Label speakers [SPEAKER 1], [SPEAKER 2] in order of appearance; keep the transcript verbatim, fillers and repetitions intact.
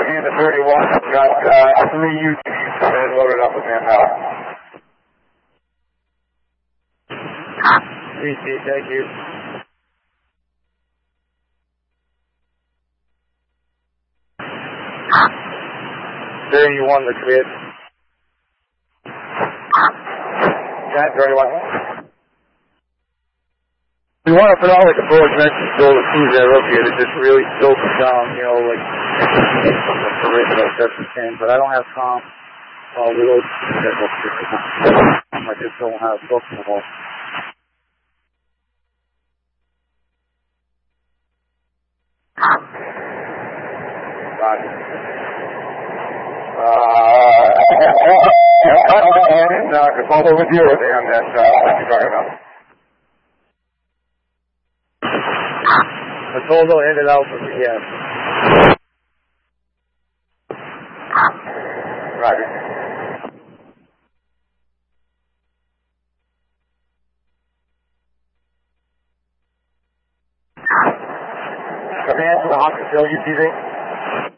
[SPEAKER 1] into thirty-one. Got uh, three U Gs loaded up with manpower.
[SPEAKER 2] C C, thank you. thirty-one, the cleared.
[SPEAKER 1] Got thirty-one.
[SPEAKER 2] We want to put out like a forward dimension goal to prove that up here to just really soak it down, you know, like for right about seven ten, but I don't have comp. I'll reload that book here. I just don't have books at all.
[SPEAKER 1] Roger. Uh, and uh, it's all over with you and that's uh, what you're talking about.
[SPEAKER 2] The total ended out for me, yes.
[SPEAKER 1] Roger. Command to the Hawkinsville U T V.